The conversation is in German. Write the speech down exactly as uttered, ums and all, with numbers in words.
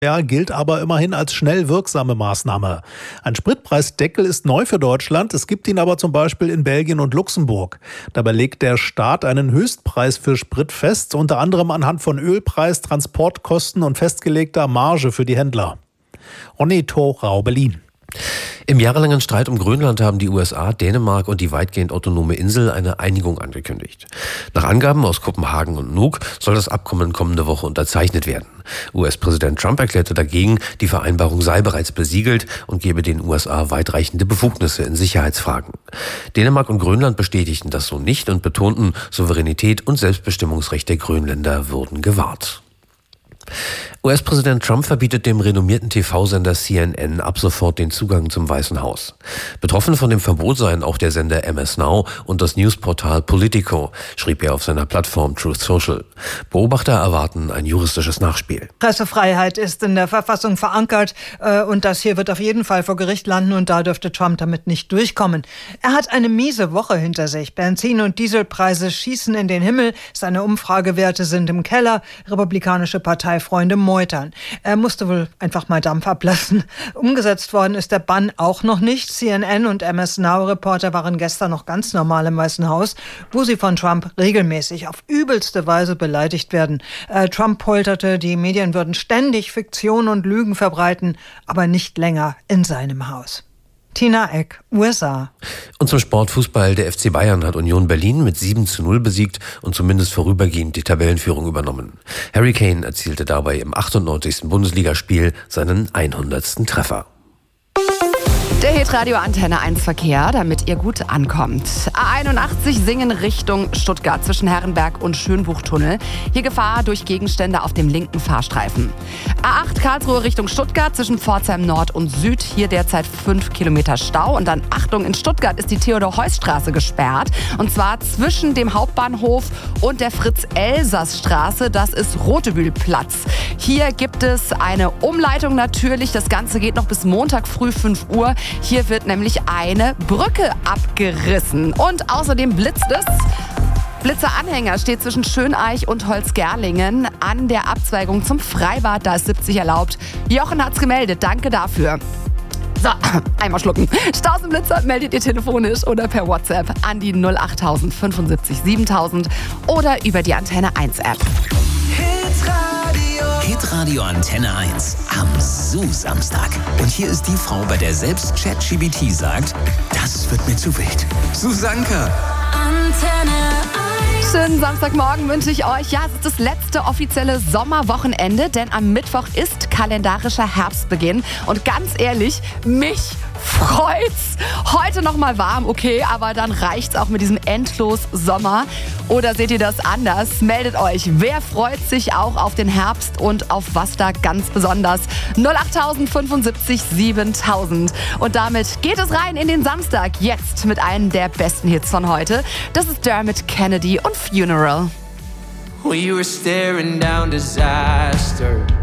Ja, gilt aber immerhin als schnell wirksame Maßnahme. Ein Spritpreisdeckel ist neu für Deutschland, es gibt ihn aber zum Beispiel in Belgien und Luxemburg. Dabei legt der Staat einen Höchstpreis für Sprit fest, unter anderem anhand von Ölpreis, Transportkosten und festgelegter Marge für die Händler. Ronny Thorau, Berlin. Im jahrelangen Streit um Grönland haben die U S A, Dänemark und die weitgehend autonome Insel eine Einigung angekündigt. Nach Angaben aus Kopenhagen und Nuuk soll das Abkommen kommende Woche unterzeichnet werden. U S-Präsident Trump erklärte dagegen, die Vereinbarung sei bereits besiegelt und gebe den U S A weitreichende Befugnisse in Sicherheitsfragen. Dänemark und Grönland bestätigten das so nicht und betonten, Souveränität und Selbstbestimmungsrecht der Grönländer würden gewahrt. U S-Präsident Trump verbietet dem renommierten T V-Sender C N N ab sofort den Zugang zum Weißen Haus. Betroffen von dem Verbot seien auch der Sender M S Now und das Newsportal Politico, schrieb er auf seiner Plattform Truth Social. Beobachter erwarten ein juristisches Nachspiel. Pressefreiheit ist in der Verfassung verankert äh, und das hier wird auf jeden Fall vor Gericht landen und da dürfte Trump damit nicht durchkommen. Er hat eine miese Woche hinter sich. Benzin- und Dieselpreise schießen in den Himmel, seine Umfragewerte sind im Keller, republikanische Parteifreunde meutern. Er musste wohl einfach mal Dampf ablassen. Umgesetzt worden ist der Bann auch noch nicht. C N N und M S Now-Reporter waren gestern noch ganz normal im Weißen Haus, wo sie von Trump regelmäßig auf übelste Weise beleidigt werden. Äh, Trump polterte, die Medien würden ständig Fiktion und Lügen verbreiten, aber nicht länger in seinem Haus. Tina Eck, U S A. Und zum Sportfußball. Der F C Bayern hat Union Berlin mit sieben zu null besiegt und zumindest vorübergehend die Tabellenführung übernommen. Harry Kane erzielte dabei im achtundneunzigsten Bundesligaspiel seinen hundertsten Treffer. Der Hitradio Antenne eins Verkehr, damit ihr gut ankommt. A einundachtzig Singen Richtung Stuttgart zwischen Herrenberg und Schönbuchtunnel. Hier Gefahr durch Gegenstände auf dem linken Fahrstreifen. A acht Karlsruhe Richtung Stuttgart zwischen Pforzheim Nord und Süd. Hier derzeit fünf Kilometer Stau. Und dann Achtung, in Stuttgart ist die Theodor-Heuss-Straße gesperrt. Und zwar zwischen dem Hauptbahnhof und der Fritz-Elsass-Straße. Das ist Rotebühlplatz. Hier gibt es eine Umleitung natürlich. Das Ganze geht noch bis Montag früh fünf Uhr. Hier wird nämlich eine Brücke abgerissen. Und außerdem blitzt es. Blitzeranhänger steht zwischen Schöneich und Holzgerlingen an der Abzweigung zum Freibad. Da ist siebzig erlaubt. Jochen hat's gemeldet. Danke dafür. So, einmal schlucken. Stausenblitzer meldet ihr telefonisch oder per WhatsApp an die null acht fünfundsiebzig siebentausend oder über die Antenne eins App. Hitradio Antenne eins am Zoo-Samstag. Und hier ist die Frau, bei der selbst ChatGPT sagt, das wird mir zu wild. Susanka. Antenne eins. Schönen Samstagmorgen wünsche ich euch. Ja, es ist das letzte offizielle Sommerwochenende, denn am Mittwoch ist kalendarischer Herbstbeginn. Und ganz ehrlich, mich freut's. Heute noch mal warm, okay, aber dann reicht's auch mit diesem endlos Sommer. Oder seht ihr das anders? Meldet euch. Wer freut sich auch auf den Herbst und auf was da ganz besonders? null acht fünfundsiebzig siebentausend. Und damit geht es rein in den Samstag. Jetzt mit einem der besten Hits von heute. Das ist Dermot Kennedy und Funeral. We were staring down disaster.